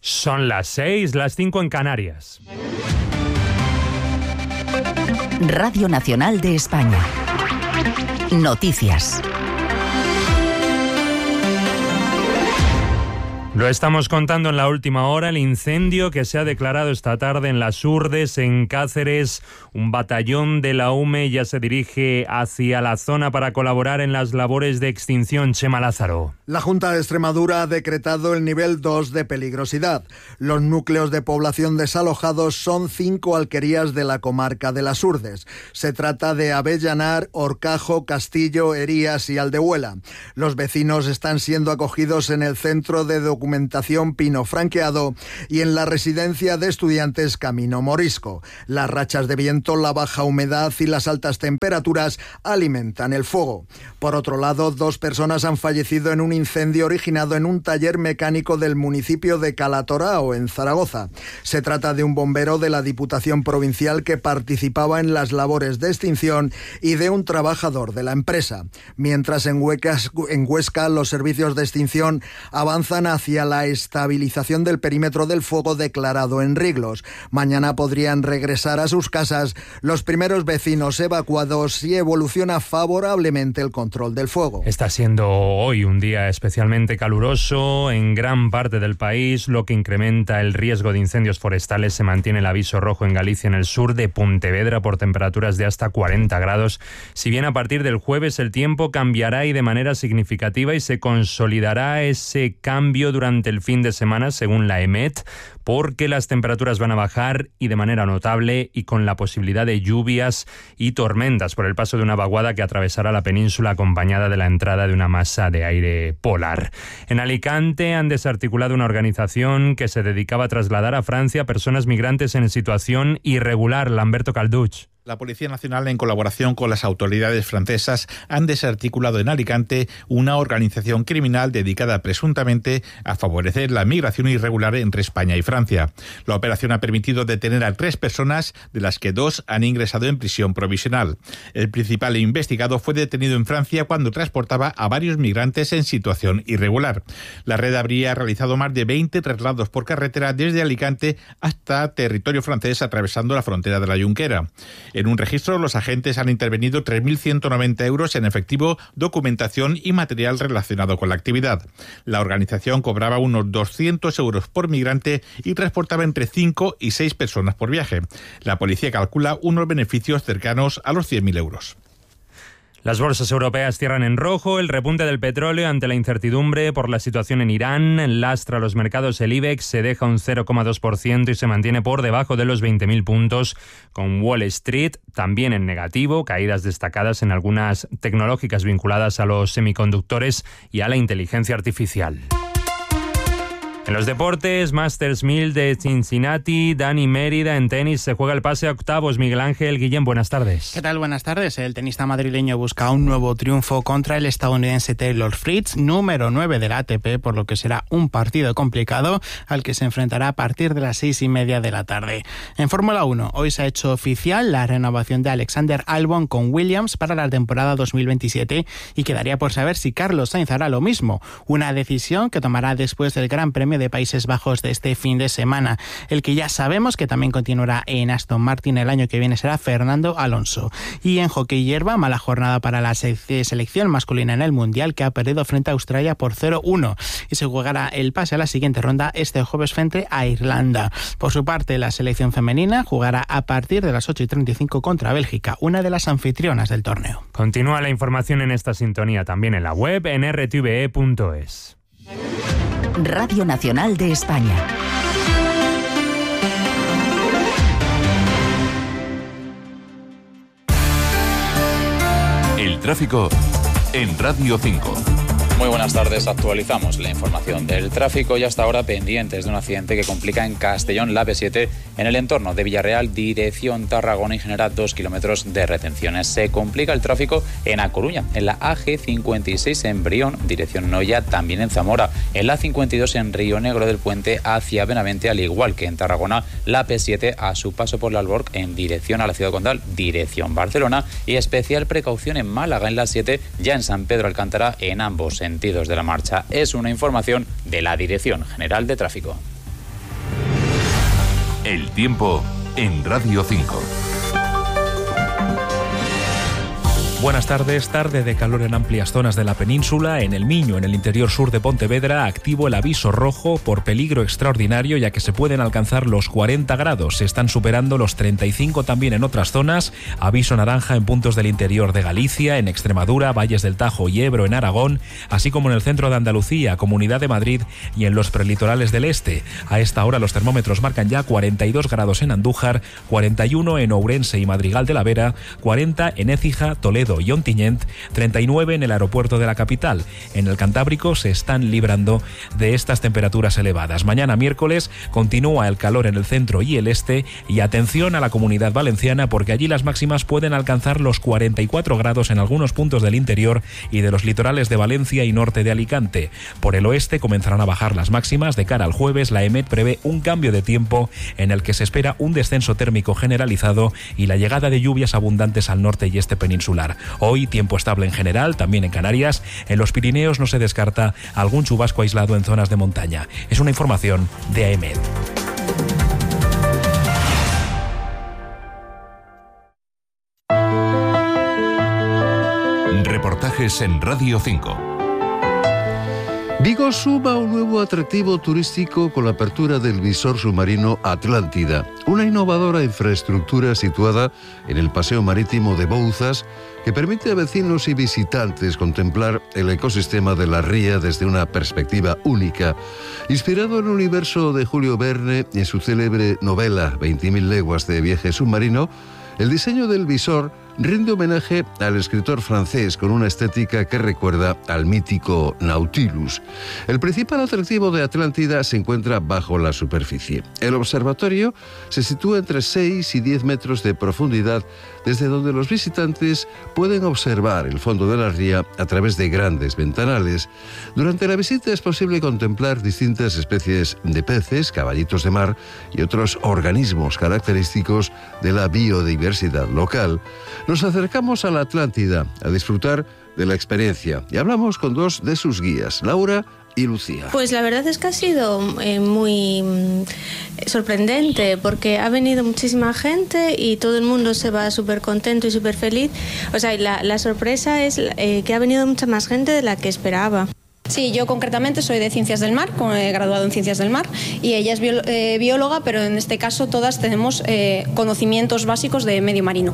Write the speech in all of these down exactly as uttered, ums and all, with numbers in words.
Son las seis, las cinco en Canarias. Radio Nacional de España. Noticias. Lo estamos contando en la última hora, el incendio que se ha declarado esta tarde en Las Hurdes, en Cáceres. Un batallón de la U M E ya se dirige hacia la zona para colaborar en las labores de extinción. Chema Lázaro. La Junta de Extremadura ha decretado el nivel dos de peligrosidad. Los núcleos de población desalojados son cinco alquerías de la comarca de Las Hurdes. Se trata de Avellanar, Horcajo, Castillo, Herías y Aldehuela. Los vecinos están siendo acogidos en el Centro de Documentación Pino Franqueado y en la residencia de estudiantes Camino Morisco. Las rachas de viento, la baja humedad y las altas temperaturas alimentan el fuego. Por otro lado, dos personas han fallecido en un incendio originado en un taller mecánico del municipio de Calatorao, en Zaragoza. Se trata de un bombero de la Diputación Provincial que participaba en las labores de extinción y de un trabajador de la empresa. Mientras en, Huecas, en Huesca los servicios de extinción avanzan hacia la estabilización del perímetro del fuego declarado en Riglos. Mañana podrían regresar a sus casas los primeros vecinos evacuados si evoluciona favorablemente el control del fuego. Está siendo hoy un día especialmente caluroso en gran parte del país, lo que incrementa el riesgo de incendios forestales. Se mantiene el aviso rojo en Galicia, en el sur de Pontevedra, por temperaturas de hasta cuarenta grados. Si bien a partir del jueves el tiempo cambiará y de manera significativa y se consolidará ese cambio durante durante el fin de semana, según la EMET, porque las temperaturas van a bajar y de manera notable y con la posibilidad de lluvias y tormentas por el paso de una vaguada que atravesará la península acompañada de la entrada de una masa de aire polar. En Alicante han desarticulado una organización que se dedicaba a trasladar a Francia personas migrantes en situación irregular. Lamberto Calduch. La Policía Nacional, en colaboración con las autoridades francesas, han desarticulado en Alicante una organización criminal dedicada presuntamente a favorecer la migración irregular entre España y Francia. La operación ha permitido detener a tres personas, de las que dos han ingresado en prisión provisional. El principal investigado fue detenido en Francia cuando transportaba a varios migrantes en situación irregular. La red habría realizado más de veinte traslados por carretera desde Alicante hasta territorio francés, atravesando la frontera de la Junquera. En un registro, los agentes han intervenido tres mil ciento noventa euros en efectivo, documentación y material relacionado con la actividad. La organización cobraba unos doscientos euros por migrante y transportaba entre cinco y seis personas por viaje. La policía calcula unos beneficios cercanos a los cien mil euros. Las bolsas europeas cierran en rojo. El repunte del petróleo ante la incertidumbre por la situación en Irán lastra los mercados. El IBEX se deja un cero coma dos por ciento y se mantiene por debajo de los veinte mil puntos, con Wall Street también en negativo, caídas destacadas en algunas tecnológicas vinculadas a los semiconductores y a la inteligencia artificial. En los deportes, Masters mil de Cincinnati, Dani Mérida. En tenis se juega el pase a octavos. Miguel Ángel Guillén, buenas tardes. ¿Qué tal? Buenas tardes. El tenista madrileño busca un nuevo triunfo contra el estadounidense Taylor Fritz, número nueve del A T P, por lo que será un partido complicado al que se enfrentará a partir de las seis y media de la tarde. En Fórmula uno, hoy se ha hecho oficial la renovación de Alexander Albon con Williams para la temporada dos mil veintisiete y quedaría por saber si Carlos Sainz hará lo mismo, una decisión que tomará después del Gran Premio de Países Bajos de este fin de semana. El que ya sabemos que también continuará en Aston Martin el año que viene será Fernando Alonso. Y en hockey hierba, mala jornada para la selección masculina en el Mundial, que ha perdido frente a Australia por cero uno y se jugará el pase a la siguiente ronda este jueves frente a Irlanda. Por su parte, la selección femenina jugará a partir de las ocho y treinta y cinco contra Bélgica, una de las anfitrionas del torneo. Continúa la información en esta sintonía también en la web en r t v e punto es. Radio Nacional de España. El tráfico en Radio cinco. Muy buenas tardes, actualizamos la información del tráfico y hasta ahora pendientes de un accidente que complica en Castellón la A P siete en el entorno de Villarreal, dirección Tarragona, y genera dos kilómetros de retenciones. Se complica el tráfico en A Coruña, en la A G cincuenta y seis en Brión, dirección Noia, también en Zamora, en la cincuenta y dos en Río Negro del Puente hacia Benavente, al igual que en Tarragona, la A P siete a su paso por la Alborg en dirección a la ciudad condal, dirección Barcelona, y especial precaución en Málaga, en la siete, ya en San Pedro Alcántara, en ambos sentidos de la marcha. Es una información de la Dirección General de Tráfico. El tiempo en Radio cinco. Buenas tardes, tarde de calor en amplias zonas de la península. En el Miño, en el interior sur de Pontevedra, activo el aviso rojo por peligro extraordinario, ya que se pueden alcanzar los cuarenta grados. Se están superando los treinta y cinco también en otras zonas. Aviso naranja en puntos del interior de Galicia, en Extremadura, Valles del Tajo y Ebro en Aragón, así como en el centro de Andalucía, Comunidad de Madrid y en los prelitorales del este. A esta hora los termómetros marcan ya cuarenta y dos grados en Andújar, cuarenta y uno en Ourense y Madrigal de la Vera, cuarenta en Écija, Toledo y Ontinyent, treinta y nueve en el aeropuerto de la capital. En el Cantábrico se están librando de estas temperaturas elevadas. Mañana miércoles continúa el calor en el centro y el este, y atención a la Comunidad Valenciana, porque allí las máximas pueden alcanzar los cuarenta y cuatro grados en algunos puntos del interior y de los litorales de Valencia y norte de Alicante. Por el oeste comenzarán a bajar las máximas. De cara al jueves, la EMET prevé un cambio de tiempo en el que se espera un descenso térmico generalizado y la llegada de lluvias abundantes al norte y este peninsular. Hoy tiempo estable en general, también en Canarias. En los Pirineos no se descarta algún chubasco aislado en zonas de montaña. Es una información de AEMET. Reportajes en Radio cinco. Vigo suma un nuevo atractivo turístico con la apertura del visor submarino Atlántida, una innovadora infraestructura situada en el paseo marítimo de Bouzas que permite a vecinos y visitantes contemplar el ecosistema de la ría desde una perspectiva única. Inspirado en el universo de Julio Verne y en su célebre novela veinte mil leguas de viaje submarino, el diseño del visor rinde homenaje al escritor francés con una estética que recuerda al mítico Nautilus. El principal atractivo de Atlántida se encuentra bajo la superficie. El observatorio se sitúa entre seis y diez metros de profundidad, desde donde los visitantes pueden observar el fondo de la ría a través de grandes ventanales. Durante la visita es posible contemplar distintas especies de peces, caballitos de mar y otros organismos característicos de la biodiversidad local. Nos acercamos a la Atlántida a disfrutar de la experiencia y hablamos con dos de sus guías, Laura y Lucía. Pues la verdad es que ha sido eh, muy mm, sorprendente, porque ha venido muchísima gente y todo el mundo se va súper contento y súper feliz. O sea, la, la sorpresa es eh, que ha venido mucha más gente de la que esperaba. Sí, yo concretamente soy de Ciencias del Mar, he graduado en Ciencias del Mar, y ella es bio, eh, bióloga, pero en este caso todas tenemos eh, conocimientos básicos de medio marino.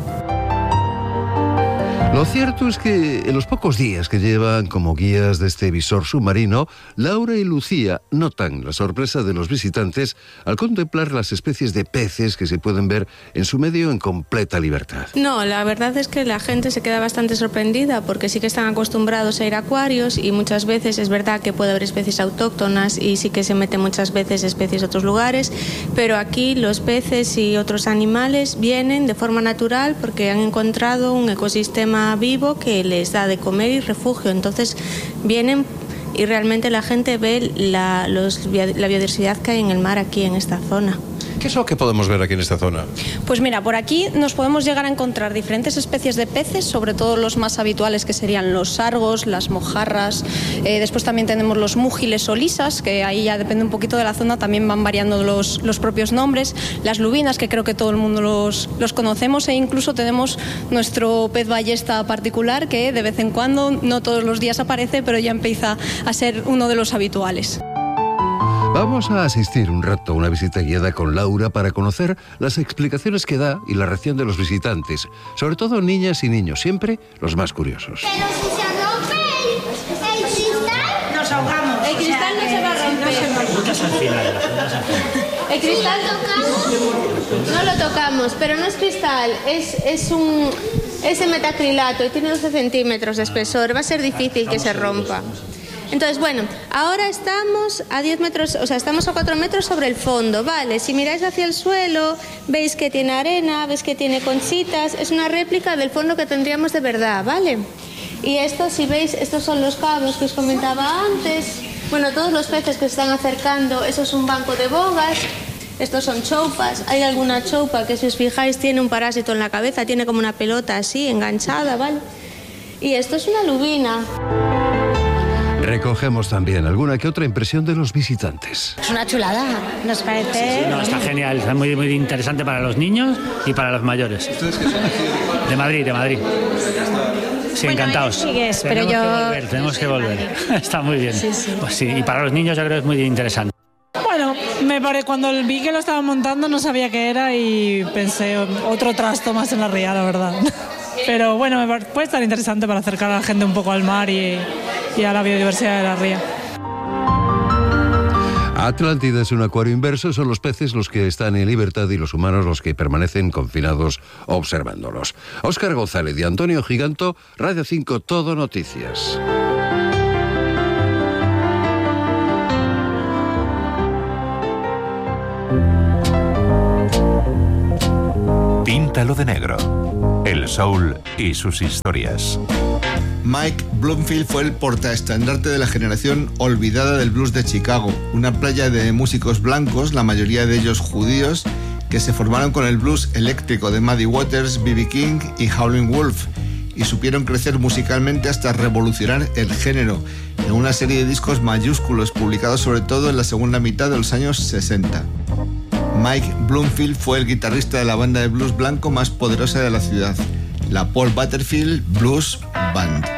Lo cierto es que en los pocos días que llevan como guías de este visor submarino, Laura y Lucía notan la sorpresa de los visitantes al contemplar las especies de peces que se pueden ver en su medio en completa libertad. No, la verdad es que la gente se queda bastante sorprendida, porque sí que están acostumbrados a ir a acuarios y muchas veces es verdad que puede haber especies autóctonas y sí que se meten muchas veces especies de otros lugares, pero aquí los peces y otros animales vienen de forma natural porque han encontrado un ecosistema vivo que les da de comer y refugio. Entonces vienen y realmente la gente ve la, los, la biodiversidad que hay en el mar aquí en esta zona. ¿Qué es lo que podemos ver aquí en esta zona? Pues mira, por aquí nos podemos llegar a encontrar diferentes especies de peces, sobre todo los más habituales, que serían los sargos, las mojarras. Eh, después también tenemos los múgiles o lisas, que ahí ya depende un poquito de la zona, también van variando los, los propios nombres. Las lubinas, que creo que todo el mundo los, los conocemos, e incluso tenemos nuestro pez ballesta particular, que de vez en cuando, no todos los días aparece, pero ya empieza a ser uno de los habituales. Vamos a asistir un rato a una visita guiada con Laura para conocer las explicaciones que da y la reacción de los visitantes, sobre todo niñas y niños, siempre los más curiosos. Pero si se rompe el, el cristal, nos ahogamos. El cristal no se va a romper. El cristal no lo tocamos, pero no es cristal, es, es un es de metacrilato y tiene doce centímetros de espesor. Va a ser difícil que se rompa. Entonces, bueno, ahora estamos a diez metros, o sea, estamos a cuatro metros sobre el fondo, ¿vale? Si miráis hacia el suelo, veis que tiene arena, veis que tiene conchitas, es una réplica del fondo que tendríamos de verdad, ¿vale? Y esto, si veis, estos son los cabos que os comentaba antes. Bueno, todos los peces que se están acercando, eso es un banco de bogas. Estos son choupas. Hay alguna choupa que, si os fijáis, tiene un parásito en la cabeza, tiene como una pelota así, enganchada, ¿vale? Y esto es una lubina. Recogemos también alguna que otra impresión de los visitantes. Es una chulada, nos parece... Sí, no, está genial, está muy, muy interesante para los niños y para los mayores. ¿Ustedes qué son aquí? De Madrid, de Madrid. Sí, bueno, encantados. Sigues, tenemos pero yo... que volver, tenemos que volver. Está muy bien. Sí, sí. Pues sí, y para los niños yo creo que es muy interesante. Bueno, me pare... cuando vi que lo estaban montando no sabía qué era y pensé otro trasto más en la ría, la verdad. Pero bueno, me pare... puede estar interesante para acercar a la gente un poco al mar y, y a la biodiversidad de la ría. Atlántida es un acuario inverso, son los peces los que están en libertad y los humanos los que permanecen confinados observándolos. Óscar González y Antonio Giganto, Radio cinco, Todo Noticias. Píntalo de negro. El soul y sus historias. Mike Bloomfield fue el portaestandarte de la generación olvidada del blues de Chicago, una playa de músicos blancos, la mayoría de ellos judíos, que se formaron con el blues eléctrico de Muddy Waters, B B King y Howlin' Wolf, y supieron crecer musicalmente hasta revolucionar el género en una serie de discos mayúsculos publicados sobre todo en la segunda mitad de los años sesenta. Mike Bloomfield fue el guitarrista de la banda de blues blanco más poderosa de la ciudad, la Paul Butterfield Blues Band.